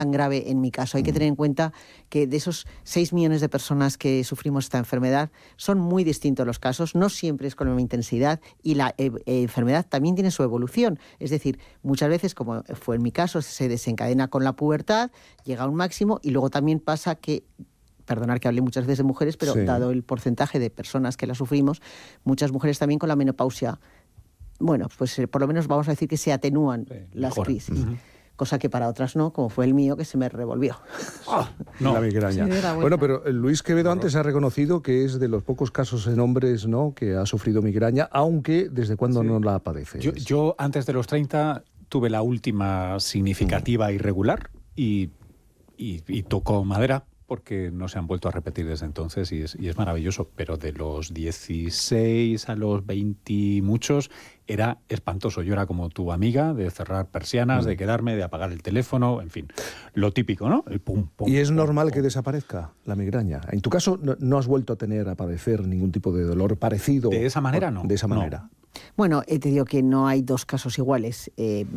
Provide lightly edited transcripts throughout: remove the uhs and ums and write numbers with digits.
tan grave en mi caso. Hay que tener en cuenta que de esos 6 millones de personas que sufrimos esta enfermedad, son muy distintos los casos, no siempre es con la misma intensidad, y la enfermedad también tiene su evolución. Es decir, muchas veces, como fue en mi caso, se desencadena con la pubertad, llega a un máximo, y luego también pasa que, perdonar que hable muchas veces de mujeres, pero dado el porcentaje de personas que la sufrimos, muchas mujeres también con la menopausia, bueno, pues por lo menos vamos a decir que se atenúan las crisis. Cosa que para otras no, como fue el mío, que se me revolvió. La migraña. Bueno, pero Luis Quevedo antes ha reconocido que es de los pocos casos en hombres, ¿no?, que ha sufrido migraña, aunque ¿desde cuándo no la padece? Yo antes de los 30 tuve la última significativa irregular y tocó madera, porque no se han vuelto a repetir desde entonces, y es maravilloso. Pero de los 16 a los 20 y muchos era espantoso. Yo era como tu amiga, de cerrar persianas, de quedarme, de apagar el teléfono, en fin, lo típico, ¿no? El pum, pum. ¿Y es normal que desaparezca la migraña? En tu caso, no has vuelto a padecer ningún tipo de dolor parecido. De esa manera, no. De esa manera. Bueno, te digo que no hay dos casos iguales.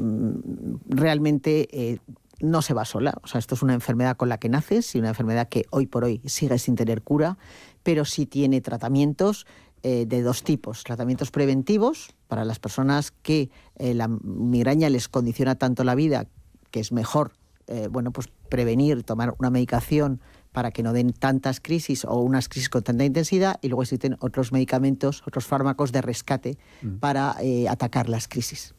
Realmente no se va sola. O sea, esto es una enfermedad con la que naces y una enfermedad que hoy por hoy sigue sin tener cura, pero sí tiene tratamientos de dos tipos. Tratamientos preventivos para las personas que la migraña les condiciona tanto la vida, que es mejor pues prevenir, tomar una medicación para que no den tantas crisis o unas crisis con tanta intensidad, y luego existen otros medicamentos, otros fármacos de rescate para atacar las crisis.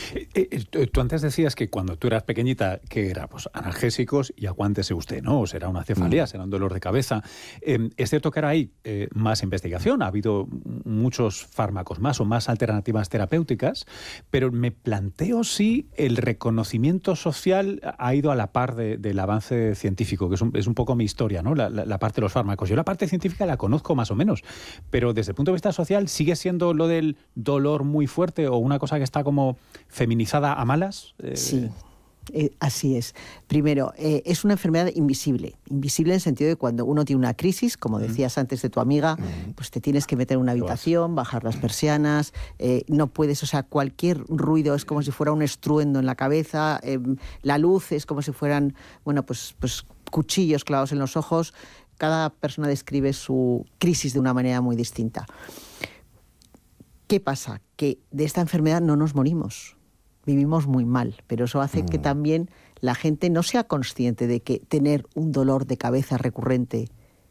Tú antes decías que cuando tú eras pequeñita, que era pues analgésicos y aguántese usted, ¿no? O será una cefalea, será un dolor de cabeza. Es cierto que ahora hay más investigación, ha habido muchos fármacos más o más alternativas terapéuticas, pero me planteo si el reconocimiento social ha ido a la par del avance científico, que es un poco mi historia, ¿no? La parte de los fármacos. Yo la parte científica la conozco más o menos, pero desde el punto de vista social, ¿sigue siendo lo del dolor muy fuerte o una cosa que está como feminizada a malas? Sí, así es. Primero, es una enfermedad invisible. Invisible en el sentido de cuando uno tiene una crisis, como decías antes de tu amiga, pues te tienes que meter en una habitación, bajar las persianas, no puedes, o sea, cualquier ruido es como si fuera un estruendo en la cabeza, la luz es como si fueran, pues cuchillos clavados en los ojos. Cada persona describe su crisis de una manera muy distinta. ¿Qué pasa? Que de esta enfermedad no nos morimos, vivimos muy mal, pero eso hace que también la gente no sea consciente de que tener un dolor de cabeza recurrente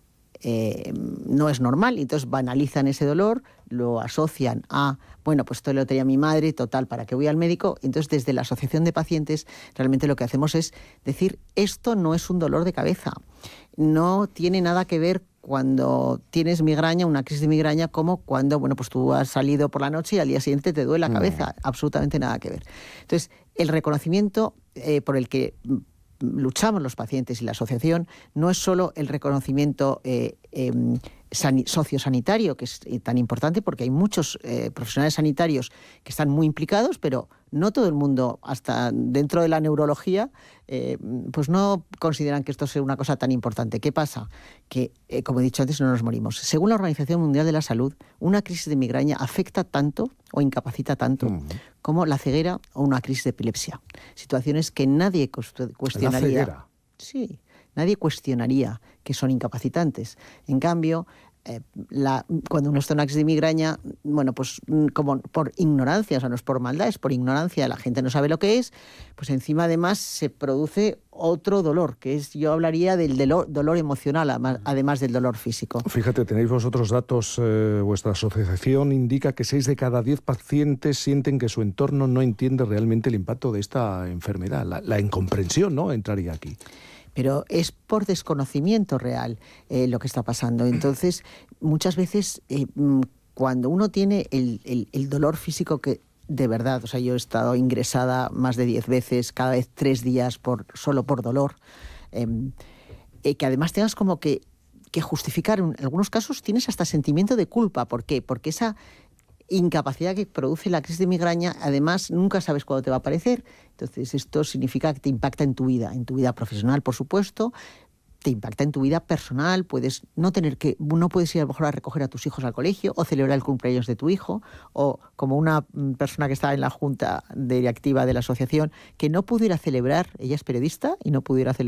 no es normal, y entonces banalizan ese dolor, lo asocian a, pues esto lo tenía mi madre, total, ¿para qué voy al médico? Entonces, desde la Asociación de Pacientes, realmente lo que hacemos es decir, esto no es un dolor de cabeza, no tiene nada que ver cuando tienes migraña, una crisis de migraña, como cuando, pues tú has salido por la noche y al día siguiente te duele la cabeza. Absolutamente nada que ver. Entonces, el reconocimiento por el que luchamos los pacientes y la asociación no es solo el reconocimiento sociosanitario, que es tan importante porque hay muchos profesionales sanitarios que están muy implicados, pero no todo el mundo, hasta dentro de la neurología, pues no consideran que esto sea una cosa tan importante. ¿Qué pasa? Que, como he dicho antes, no nos morimos. Según la Organización Mundial de la Salud, una crisis de migraña afecta tanto o incapacita tanto como la ceguera o una crisis de epilepsia. Situaciones que nadie cuestionaría. ¿La ceguera? Sí, nadie cuestionaría que son incapacitantes. En cambio, cuando uno está en una crisis de migraña, pues como por ignorancia, o sea, no es por maldad, es por ignorancia, la gente no sabe lo que es, pues encima además se produce otro dolor, que es, yo hablaría del dolor emocional, además del dolor físico. Fíjate, tenéis vosotros datos, vuestra asociación indica que 6 de cada 10 pacientes sienten que su entorno no entiende realmente el impacto de esta enfermedad. La incomprensión, ¿no?, entraría aquí. Pero es por desconocimiento real lo que está pasando. Entonces, muchas veces, cuando uno tiene el dolor físico que de verdad, o sea, yo he estado ingresada más de 10 veces, cada vez 3 días solo por dolor, que además tengas como que justificar, en algunos casos tienes hasta sentimiento de culpa. ¿Por qué? Porque esa incapacidad que produce la crisis de migraña, además nunca sabes cuándo te va a aparecer. Entonces esto significa que te impacta en tu vida profesional, por supuesto, te impacta en tu vida personal, no puedes ir a lo mejor a recoger a tus hijos al colegio o celebrar el cumpleaños de tu hijo, o como una persona que estaba en la junta directiva de la asociación que no pudo ir a celebrar, ella es periodista y no pudo ir a celebrar